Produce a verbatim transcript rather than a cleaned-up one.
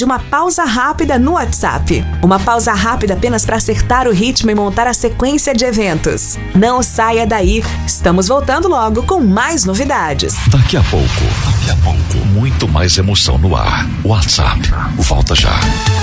de uma pausa rápida no WhatsApp. Uma pausa rápida apenas para acertar o ritmo e montar a sequência de eventos. Não saia daí, estamos voltando logo com mais novidades. Daqui a pouco, daqui a pouco, muito mais emoção no ar. WhatsApp, volta já.